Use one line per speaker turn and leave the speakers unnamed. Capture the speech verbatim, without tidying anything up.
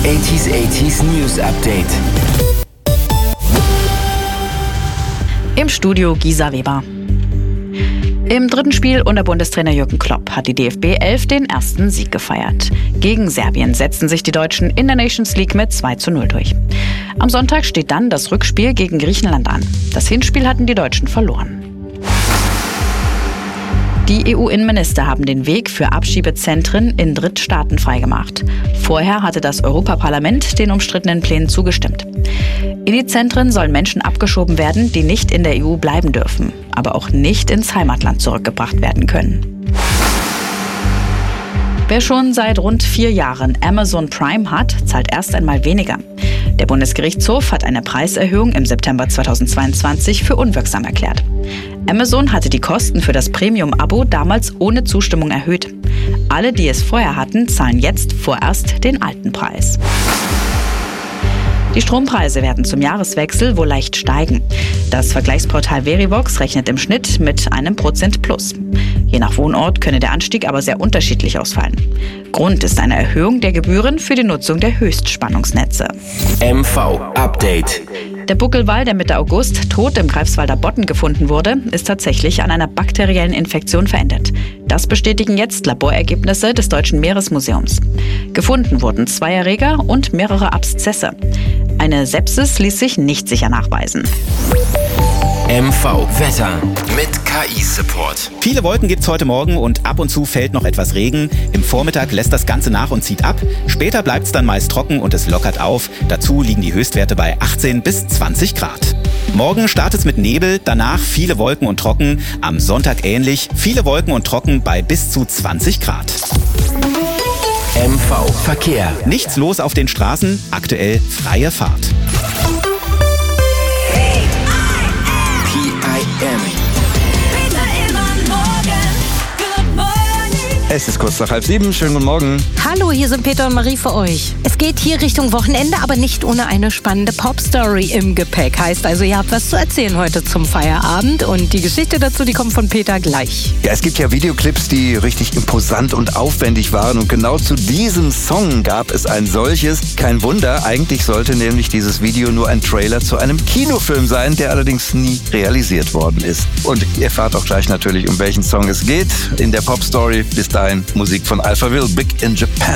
achtziger achtziger News Update.
Im Studio Gisa Weber. Im dritten Spiel unter Bundestrainer Jürgen Klopp hat die D F B elf den ersten Sieg gefeiert. Gegen Serbien setzten sich die Deutschen in der Nations League mit zwei zu null durch. Am Sonntag steht dann das Rückspiel gegen Griechenland an. Das Hinspiel hatten die Deutschen verloren. Die E U-Innenminister haben den Weg für Abschiebezentren in Drittstaaten freigemacht. Vorher hatte das Europaparlament den umstrittenen Plänen zugestimmt. In die Zentren sollen Menschen abgeschoben werden, die nicht in der E U bleiben dürfen, aber auch nicht ins Heimatland zurückgebracht werden können. Wer schon seit rund vier Jahren Amazon Prime hat, zahlt erst einmal weniger. Der Bundesgerichtshof hat eine Preiserhöhung im September zweitausendzweiundzwanzig für unwirksam erklärt. Amazon hatte die Kosten für das Premium-Abo damals ohne Zustimmung erhöht. Alle, die es vorher hatten, zahlen jetzt vorerst den alten Preis. Die Strompreise werden zum Jahreswechsel wohl leicht steigen. Das Vergleichsportal Verivox rechnet im Schnitt mit einem Prozent plus. Je nach Wohnort könne der Anstieg aber sehr unterschiedlich ausfallen. Grund ist eine Erhöhung der Gebühren für die Nutzung der Höchstspannungsnetze.
M V Update.
Der Buckelwal, der Mitte August tot im Greifswalder Bodden gefunden wurde, ist tatsächlich an einer bakteriellen Infektion verendet. Das bestätigen jetzt Laborergebnisse des Deutschen Meeresmuseums. Gefunden wurden zwei Erreger und mehrere Abszesse. Eine Sepsis ließ sich nicht sicher nachweisen.
M V Wetter mit K I-Support.
Viele Wolken gibt's heute Morgen und ab und zu fällt noch etwas Regen. Im Vormittag lässt das Ganze nach und zieht ab. Später bleibt's dann meist trocken und es lockert auf. Dazu liegen die Höchstwerte bei achtzehn bis zwanzig Grad. Morgen startet's mit Nebel, danach viele Wolken und trocken. Am Sonntag ähnlich, viele Wolken und trocken bei bis zu zwanzig Grad.
M V Verkehr.
Nichts los auf den Straßen, aktuell freie Fahrt.
P I M.
Es ist kurz nach halb sieben. Schönen guten Morgen.
Hallo, hier sind Peter und Marie für euch. Es geht hier Richtung Wochenende, aber nicht ohne eine spannende Pop-Story im Gepäck. Heißt also, ihr habt was zu erzählen heute zum Feierabend. Und die Geschichte dazu, die kommt von Peter gleich.
Ja, es gibt ja Videoclips, die richtig imposant und aufwendig waren. Und genau zu diesem Song gab es ein solches. Kein Wunder, eigentlich sollte nämlich dieses Video nur ein Trailer zu einem Kinofilm sein, der allerdings nie realisiert worden ist. Und ihr erfahrt auch gleich natürlich, um welchen Song es geht in der Pop-Story. Bis dahin Musik von Alphaville, Big in Japan.